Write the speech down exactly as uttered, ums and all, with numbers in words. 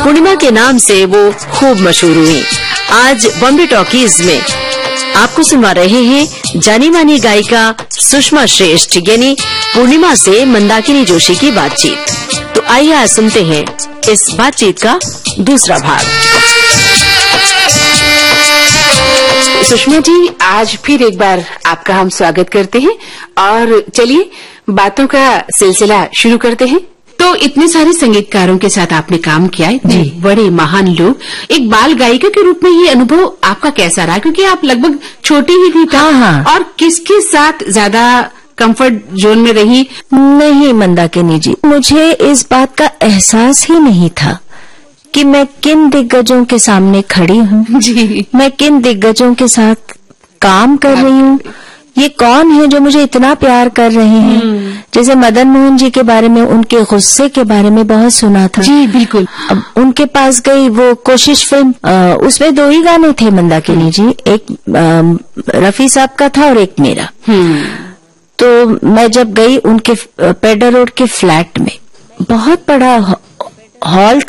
पूर्णिमा के नाम से वो खूब मशहूर हुई। आज बॉम्बे टॉकीज में आपको सुनवा रहे हैं जानी मानी गायिका सुषमा श्रेष्ठ यानी पूर्णिमा से मंदाकिनी जोशी की बातचीत। तो आइए आज सुनते हैं इस बातचीत का दूसरा भाग। सुषमा जी, आज फिर एक बार आपका हम स्वागत करते हैं और चलिए बातों का सिलसिला शुरू करते हैं। तो इतने सारे संगीतकारों के साथ आपने काम किया है, जी बड़े महान लोग, एक बाल गायिका के रूप में ये अनुभव आपका कैसा रहा? क्योंकि आप लगभग छोटी ही थी। हाँ हाँ। और किसके साथ ज्यादा कंफर्ट जोन में रही? नहीं मंदाकिनी जी, मुझे इस बात का एहसास ही नहीं था कि मैं किन दिग्गजों के सामने खड़ी हूँ जी, मैं किन दिग्गजों के साथ काम कर रही हूँ, ये कौन है जो मुझे इतना प्यार कर रहे हैं। जैसे मदन मोहन जी के बारे में, उनके गुस्से के बारे में बहुत सुना था। जी बिल्कुल। अब उनके पास गई, वो कोशिश फिल्म, आ, उसमें दो ही गाने थे मंदाकिनी जी, एक आ, रफी साहब का था और एक मेरा। तो मैं जब गई उनके पेडर रोड के फ्लैट में, बहुत बड़ा हॉल